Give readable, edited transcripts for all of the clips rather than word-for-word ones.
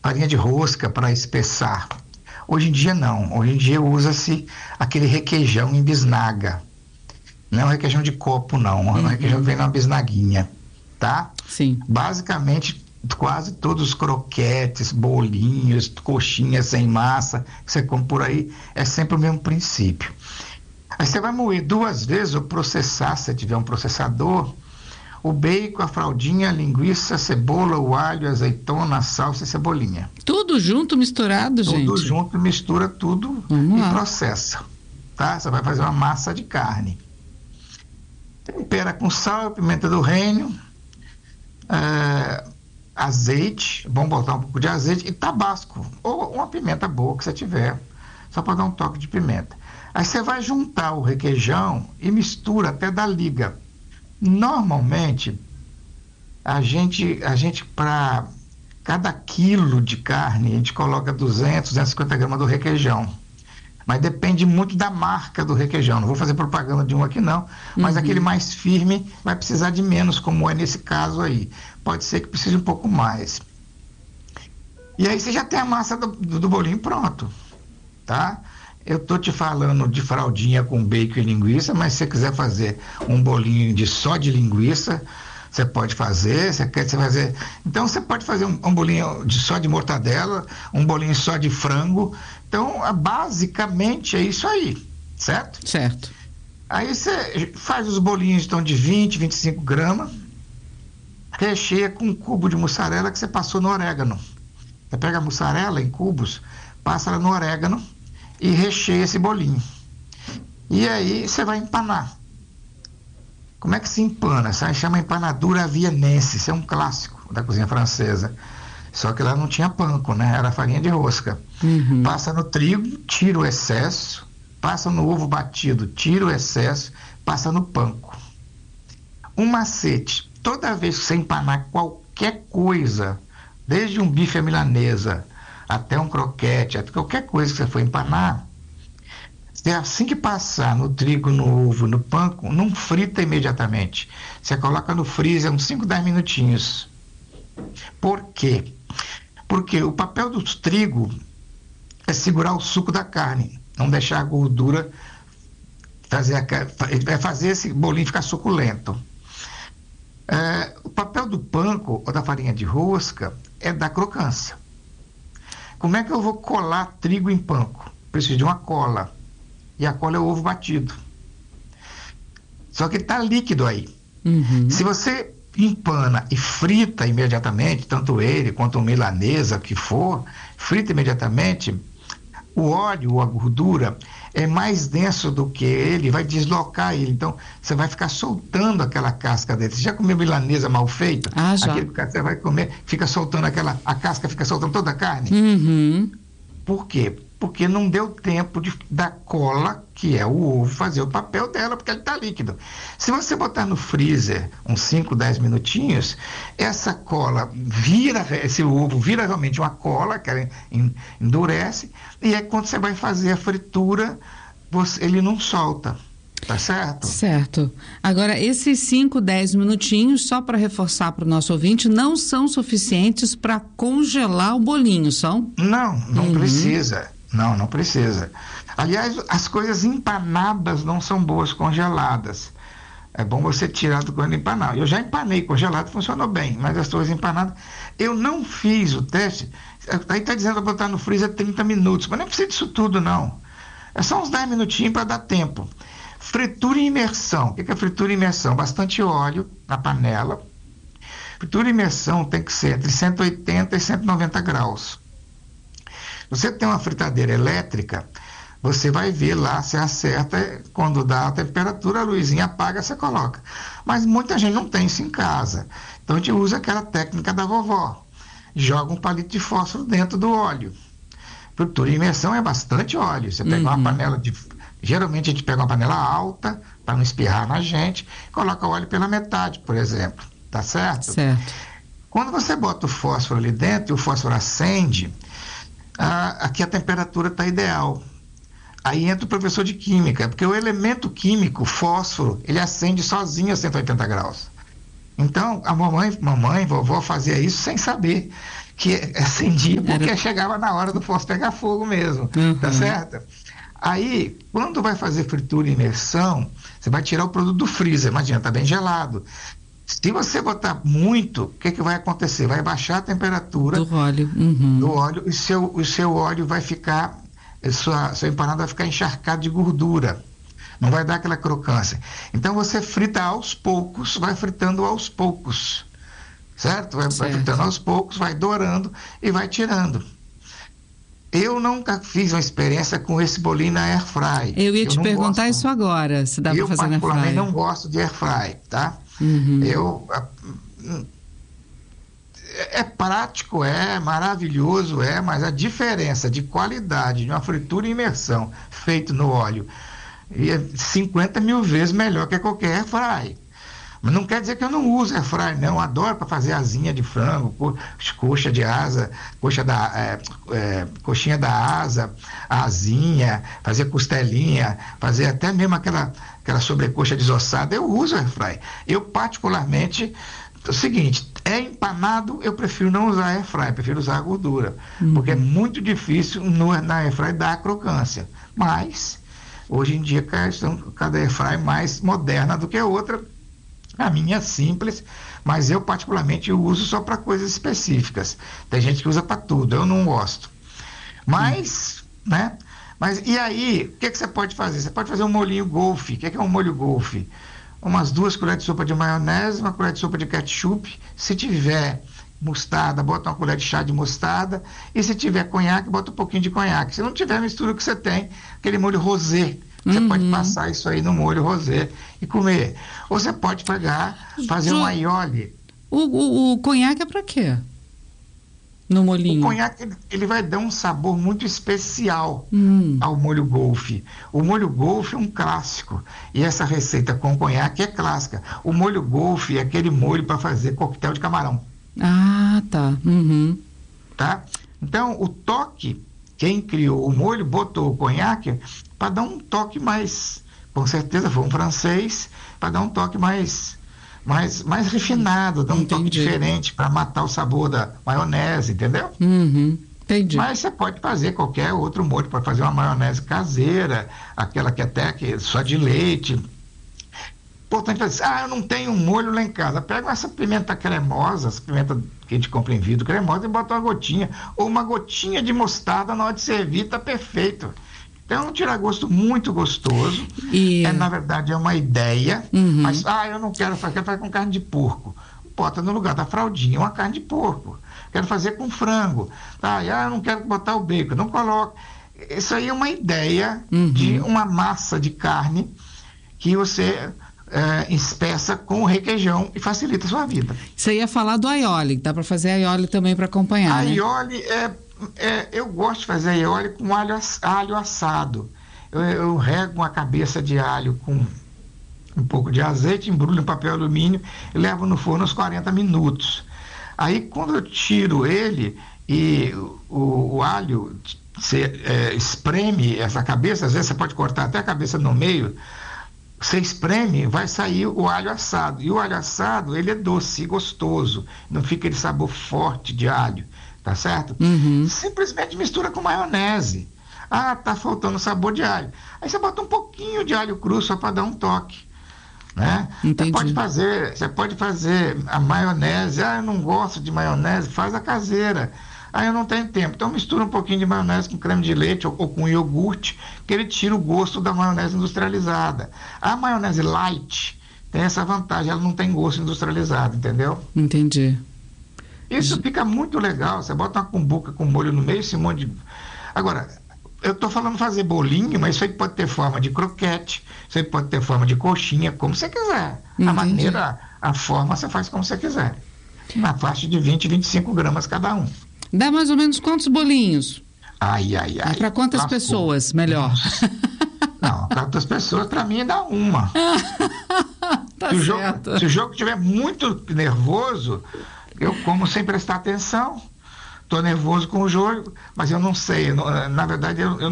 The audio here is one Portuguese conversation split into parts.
farinha de rosca para espessar. Hoje em dia não, hoje em dia usa-se aquele requeijão em bisnaga. Não é um requeijão de copo, não. É um requeijão que vem numa bisnaguinha, tá? Sim. Basicamente, quase todos os croquetes, bolinhos, coxinhas sem massa que você come por aí, é sempre o mesmo princípio. Aí você vai moer 2 vezes ou processar, se tiver um processador, o bacon, a fraldinha, a linguiça, a cebola, o alho, a azeitona, a salsa e cebolinha. Tudo junto, misturado, gente? Tudo junto, mistura tudo e processa, tá? Você vai fazer uma massa de carne. Tempera com sal, pimenta do reino, azeite, bom botar um pouco de azeite e tabasco, ou uma pimenta boa que você tiver, só para dar um toque de pimenta. Aí você vai juntar o requeijão e mistura até dar liga. Normalmente, a gente para cada quilo de carne, a gente coloca 200, 250 gramas do requeijão. Mas depende muito da marca do requeijão. Não vou fazer propaganda de um aqui não, mas aquele mais firme vai precisar de menos, como é nesse caso aí. Pode ser que precise um pouco mais. E aí você já tem a massa do bolinho pronto, tá? Eu tô te falando de fraldinha com bacon e linguiça, mas se você quiser fazer um bolinho só de linguiça, você pode fazer, então você pode fazer um bolinho só de mortadela, um bolinho só de frango. Então, basicamente é isso aí, certo? Certo. Aí você faz os bolinhos então de 20, 25 gramas, recheia com um cubo de mussarela que você passou no orégano. Você pega a mussarela em cubos, passa ela no orégano e recheia esse bolinho. E aí você vai empanar. Como é que se empana? Isso aí chama empanadura vienense, isso é um clássico da cozinha francesa. Só que lá não tinha panko, né? Era farinha de rosca. Passa no trigo, tira o excesso, passa no ovo batido, tira o excesso, passa no panko. Um macete, toda vez que você empanar qualquer coisa, desde um bife à milanesa até um croquete, até qualquer coisa que você for empanar, assim que passar no trigo, no ovo, no panko, não frita imediatamente. Você coloca no freezer uns 5, 10 minutinhos. Por quê? Porque o papel do trigo é segurar o suco da carne, não deixar a gordura fazer esse bolinho ficar suculento. O papel do panko ou da farinha de rosca é da crocância. Como é que eu vou colar trigo em panko? Preciso de uma cola. E a cola é o ovo batido. Só que está líquido aí. Se você empana e frita imediatamente, tanto ele quanto o milanesa que for, frita imediatamente, o óleo ou a gordura é mais denso do que ele, vai deslocar ele. Então, você vai ficar soltando aquela casca dele. Você já comeu milanesa mal feita? Já. Aquele que você vai comer, fica soltando a casca fica soltando toda a carne? Por quê? Porque não deu tempo da cola, que é o ovo, fazer o papel dela, porque ele está líquido. Se você botar no freezer uns 5, 10 minutinhos, essa cola esse ovo vira realmente uma cola, que ela endurece, e é quando você vai fazer a fritura, ele não solta. Tá certo? Certo. Agora, esses 5, 10 minutinhos, só para reforçar para o nosso ouvinte, não são suficientes para congelar o bolinho, são? Não precisa. Não precisa. Aliás, as coisas empanadas não são boas congeladas. É bom você tirar do quando empanar. Eu já empanei congelado, funcionou bem, mas as coisas empanadas, eu não fiz o teste. Aí está dizendo para botar no freezer 30 minutos, mas não precisa disso tudo, não. É só uns 10 minutinhos para dar tempo. Fritura e imersão. O que é fritura e imersão? Bastante óleo na panela. Fritura e imersão tem que ser entre 180 e 190 graus. Você tem uma fritadeira elétrica, você vai ver lá, você acerta, quando dá a temperatura, a luzinha apaga, você coloca. Mas muita gente não tem isso em casa. Então a gente usa aquela técnica da vovó. Joga um palito de fósforo dentro do óleo. Fritura e imersão é bastante óleo. Você pega uma panela geralmente a gente pega uma panela alta, para não espirrar na gente, coloca o óleo pela metade, por exemplo. Tá certo? Certo. Quando você bota o fósforo ali dentro e o fósforo acende, aqui a temperatura está ideal. Aí entra o professor de química, porque o elemento químico, o fósforo, ele acende sozinho a 180 graus. Então, a mamãe, vovó fazia isso sem saber. que acendia porque chegava na hora do posso pegar fogo mesmo, tá certo? Aí, quando vai fazer fritura e imersão, você vai tirar o produto do freezer, imagina, tá bem gelado. Se você botar muito, o que vai acontecer? Vai baixar a temperatura do óleo, do óleo e o seu óleo vai ficar, sua empanada vai ficar encharcada de gordura. Não vai dar aquela crocância. Então você frita aos poucos, vai fritando aos poucos. Certo? Vai fritando aos poucos, vai dourando e vai tirando. Eu nunca fiz uma experiência com esse bolinho na air fry. Eu ia te perguntar isso agora, se dá para fazer na air fry. Eu particularmente não gosto de air fry, tá? É prático, é maravilhoso, mas a diferença de qualidade de uma fritura e imersão feito no óleo é 50 mil vezes melhor que qualquer air fry. Mas não quer dizer que eu não uso air fry, não. Eu adoro para fazer asinha de frango, coxa de asa, coxinha da asa, asinha, fazer costelinha, fazer até mesmo aquela sobrecoxa desossada. Eu uso air fry. Eu particularmente, é o seguinte, é empanado, eu prefiro não usar air fry, prefiro usar a gordura, porque é muito difícil na air fry dar a crocância. Mas hoje em dia cada air fry mais moderna do que a outra. A minha é simples, mas eu particularmente uso só para coisas específicas. Tem gente que usa para tudo, eu não gosto. Mas, né? Mas e aí, o que você pode fazer? Você pode fazer um molhinho golfe. O que é um molho golfe? Umas 2 colheres de sopa de maionese, 1 colher de sopa de ketchup. Se tiver mostarda, bota 1 colher de chá de mostarda. E se tiver conhaque, bota um pouquinho de conhaque. Se não tiver, mistura o que você tem, aquele molho rosé. Você pode passar isso aí no molho rosé e comer. Ou você pode fazer um aioli. O conhaque é para quê? No molhinho? O conhaque, ele vai dar um sabor muito especial ao molho golfe. O molho golfe é um clássico. E essa receita com conhaque é clássica. O molho golfe é aquele molho para fazer coquetel de camarão. Ah, tá. Tá? Então, o toque, quem criou o molho botou o conhaque para dar um toque mais, com certeza foi um francês, para dar um toque mais refinado, dar um toque diferente para matar o sabor da maionese, entendeu? Entendi. Mas você pode fazer qualquer outro molho, pode fazer uma maionese caseira, aquela que só de leite. Importante fazer, eu não tenho um molho lá em casa. Pega essa pimenta cremosa, essa pimenta que a gente compra em vidro cremosa e bota uma gotinha, ou uma gotinha de mostarda na hora de servir, tá perfeito. Então, é um tira-gosto muito gostoso. Na verdade, é uma ideia, mas, eu não quero fazer com carne de porco. Bota no lugar da fraldinha uma carne de porco. Quero fazer com frango. Eu não quero botar o bacon, não coloca. Isso aí é uma ideia de uma massa de carne que você espessa com requeijão e facilita a sua vida. Você ia falar do aioli, dá para fazer aioli também para acompanhar, aioli eu gosto de fazer aioli com alho assado. Eu rego uma cabeça de alho com um pouco de azeite, embrulho em papel alumínio e levo no forno uns 40 minutos. Aí quando eu tiro ele e o alho, você espreme essa cabeça, às vezes você pode cortar até a cabeça no meio, você espreme, vai sair o alho assado. E o alho assado, ele é doce e gostoso, não fica aquele sabor forte de alho. Tá certo? Simplesmente mistura com maionese. Tá faltando sabor de alho. Aí você bota um pouquinho de alho cru só para dar um toque, né? Você pode fazer a maionese. Eu não gosto de maionese, faz a caseira. Eu não tenho tempo. Então mistura um pouquinho de maionese com creme de leite ou com iogurte, que ele tira o gosto da maionese industrializada. A maionese light tem essa vantagem, ela não tem gosto industrializado, entendeu? Entendi. Isso fica muito legal. Você bota uma cumbuca com molho no meio, esse monte de... Agora, eu estou falando fazer bolinho, mas isso aí pode ter forma de croquete, isso aí pode ter forma de coxinha, como você quiser. Entendi. A forma você faz como você quiser. Na faixa de 20, 25 gramas cada um. Dá mais ou menos quantos bolinhos? Para quantas pessoas, melhor? Não, para outras pessoas, para mim, dá uma. Tá se o jogo estiver muito nervoso, eu como sem prestar atenção. Estou nervoso com o jogo, mas eu não sei. Na verdade, eu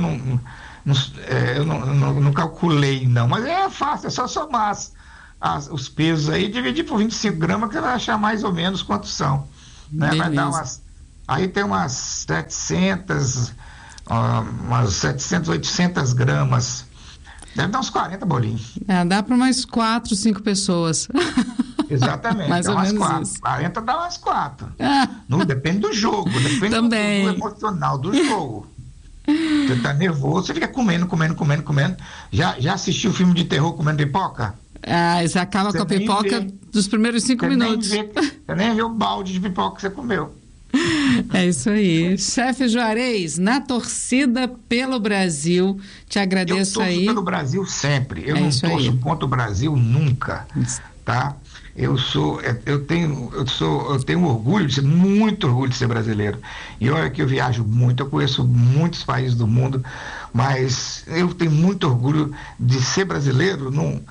não calculei, não. Mas é fácil, é só somar os pesos aí, dividir por 25 gramas, que você vai achar mais ou menos quantos são. Né? Vai dar Aí tem umas 700, 800 gramas. Deve dar uns 40 bolinhos. Dá para umas 4, 5 pessoas. Exatamente. Mais ou menos 4. isso. 40 dá umas 4. Não, depende do jogo, depende Também. do emocional do jogo. Você tá nervoso, você fica comendo. Já assistiu filme de terror comendo pipoca? Você acaba com a pipoca dos primeiros 5 minutos. Você nem vê o balde de pipoca que você comeu. É isso aí. Chefe Juarez, na torcida pelo Brasil, te agradeço aí. Eu torço pelo Brasil sempre. Eu não torço contra o Brasil nunca, tá? Eu tenho orgulho muito orgulho de ser brasileiro. E olha que eu viajo muito, eu conheço muitos países do mundo, mas eu tenho muito orgulho de ser brasileiro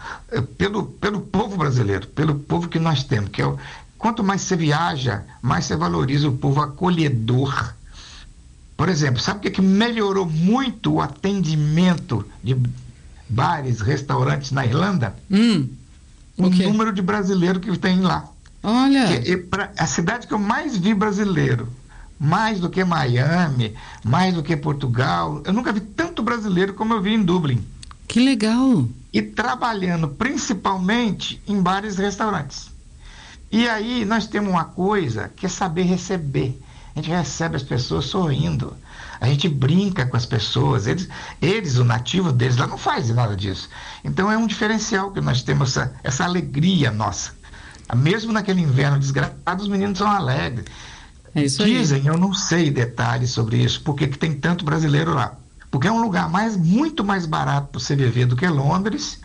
pelo povo brasileiro, pelo povo que nós temos, que é quanto mais você viaja, mais você valoriza o povo acolhedor. Por exemplo, sabe o que melhorou muito o atendimento de bares, restaurantes na Irlanda? O número de brasileiros que tem lá. Olha! A cidade que eu mais vi brasileiro, mais do que Miami, mais do que Portugal, eu nunca vi tanto brasileiro como eu vi em Dublin. Que legal! E trabalhando principalmente em bares e restaurantes. E aí nós temos uma coisa que é saber receber. A gente recebe as pessoas sorrindo. A gente brinca com as pessoas. Eles o nativo deles lá não fazem nada disso. Então é um diferencial que nós temos, essa alegria nossa. Mesmo naquele inverno desgraçado, os meninos são alegres. É isso aí. Dizem, eu não sei detalhes sobre isso, porque que tem tanto brasileiro lá. Porque é um lugar muito mais barato para você viver do que Londres.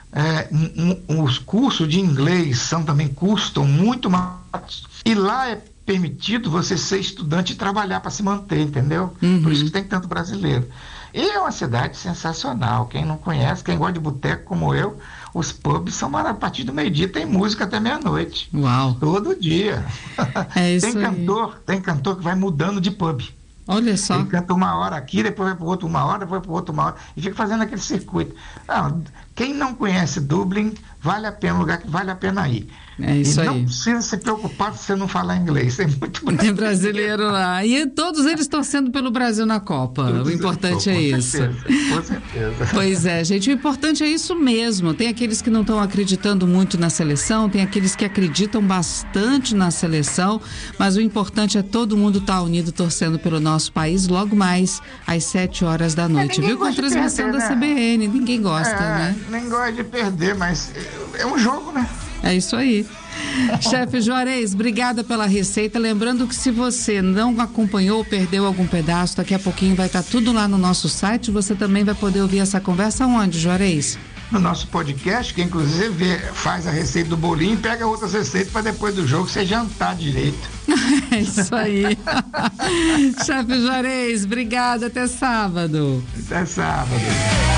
Os cursos de inglês também custam muito mais. E lá é permitido você ser estudante e trabalhar para se manter, entendeu? Por isso que tem tanto brasileiro. E é uma cidade sensacional. Quem não conhece, quem gosta de boteco como eu, os pubs são a partir do meio-dia, tem música até meia-noite. Uau! Todo dia. É isso tem cantor que vai mudando de pub. Olha só. Ele canta uma hora aqui, depois vai para o outro uma hora, depois para o outro uma hora, e fica fazendo aquele circuito. Quem não conhece Dublin, vale a pena, um lugar que vale a pena ir. É isso e não aí. precisa se preocupar se você não falar inglês, tem muito brasileiro. Tem brasileiro lá. E todos eles torcendo pelo Brasil na Copa. O importante é isso. Com certeza. Pois é, gente, o importante é isso mesmo. Tem aqueles que não estão acreditando muito na seleção, tem aqueles que acreditam bastante na seleção, mas o importante é todo mundo estar unido torcendo pelo nosso país logo mais às 7h da noite. Viu? Com a transmissão da CBN. Ninguém gosta, né? Nem gosta de perder, mas é um jogo, né? É isso aí. Chefe Juarez, obrigada pela receita. Lembrando que se você não acompanhou ou perdeu algum pedaço, daqui a pouquinho vai estar tudo lá no nosso site. Você também vai poder ouvir essa conversa onde, Juarez? No nosso podcast, que inclusive faz a receita do bolinho e pega outras receitas para depois do jogo você jantar direito. É isso aí. Chefe Juarez, obrigada. Até sábado. Até sábado.